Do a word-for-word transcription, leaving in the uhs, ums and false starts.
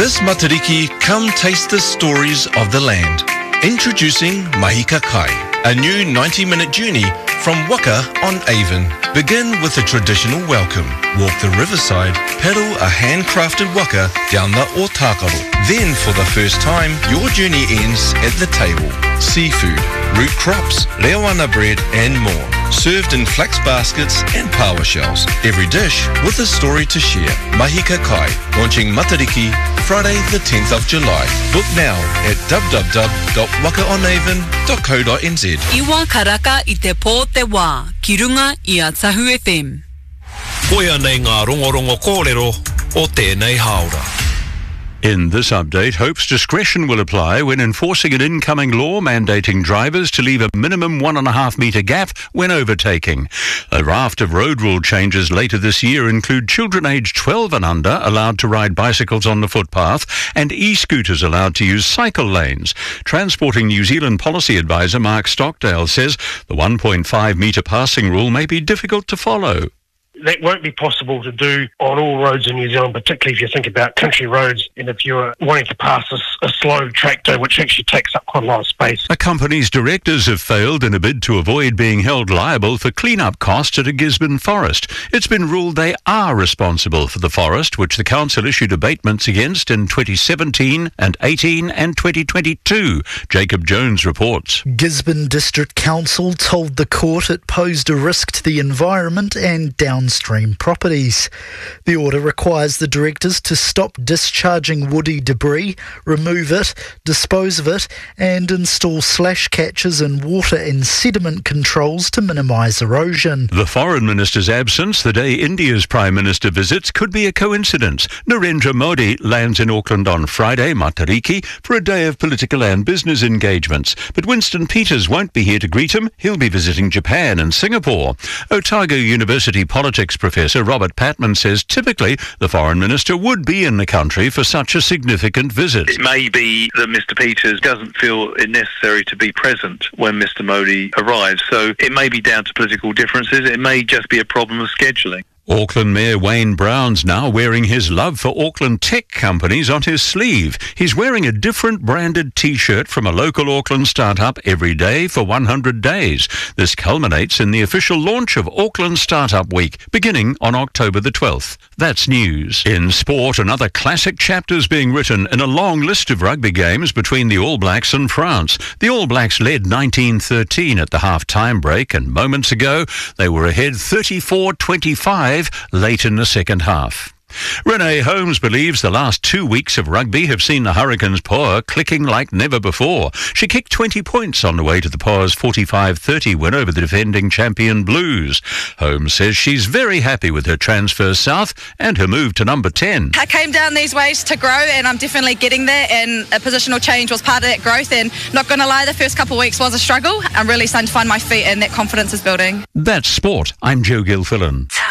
This Matariki, come taste the stories of the land. Introducing Mahika Kai, a new ninety-minute journey from Waka on Avon. Begin with a traditional welcome. Walk the riverside, paddle a handcrafted waka down the Otakaro. Then, for the first time, your journey ends at the table. Seafood, root crops, leoana bread and more. Served in flax baskets and paua shells. Every dish with a story to share. Mahika Kai, launching Matariki Friday the tenth of July. Book now at w w w dot waka on avon dot co dot n z. Iwa karaka i te pō te wā, ki runga i a Tahu F M. Koia nei ngā rongorongo kōrero o tēnei haora. In this update, Hope's discretion will apply when enforcing an incoming law mandating drivers to leave a minimum one and a half metre gap when overtaking. A raft of road rule changes later this year include children aged twelve and under allowed to ride bicycles on the footpath and e-scooters allowed to use cycle lanes. Transporting New Zealand policy advisor Mark Stockdale says the one point five metre passing rule may be difficult to follow. That won't be possible to do on all roads in New Zealand, particularly if you think about country roads and if you're wanting to pass a, a slow tractor, which actually takes up quite a lot of space. A company's directors have failed in a bid to avoid being held liable for clean-up costs at a Gisborne forest. It's been ruled they are responsible for the forest, which the council issued abatements against in twenty seventeen and eighteen and twenty twenty-two. Jacob Jones reports. Gisborne District Council told the court it posed a risk to the environment and downstream properties. The order requires the directors to stop discharging woody debris, remove it, dispose of it, and install slash catches and water and sediment controls to minimise erosion. The Foreign Minister's absence the day India's Prime Minister visits could be a coincidence. Narendra Modi lands in Auckland on Friday, Matariki, for a day of political and business engagements. But Winston Peters won't be here to greet him. He'll be visiting Japan and Singapore. Otago University politics professor Robert Patman says typically the Foreign Minister would be in the country for such a significant visit. It may be that Mr Peters doesn't feel it necessary to be present when Mr Modi arrives, so it may be down to political differences. It may just be a problem of scheduling. Auckland Mayor Wayne Brown's now wearing his love for Auckland tech companies on his sleeve. He's wearing a different branded T-shirt from a local Auckland startup every day for one hundred days. This culminates in the official launch of Auckland Startup Week, beginning on October the twelfth. That's news. In sport, another classic chapter's being written in a long list of rugby games between the All Blacks and France. The All Blacks led nineteen thirteen at the half-time break, and moments ago they were ahead thirty-four twenty-five late in the second half. Renee Holmes believes the last two weeks of rugby have seen the Hurricanes' power clicking like never before. She kicked twenty points on the way to the Power's forty-five thirty win over the defending champion Blues. Holmes says she's very happy with her transfer south and her move to number ten. I came down these ways to grow and I'm definitely getting there, and a positional change was part of that growth, and not going to lie, the first couple of weeks was a struggle. I'm really starting to find my feet and that confidence is building. That's sport. I'm Joe Gilfillan.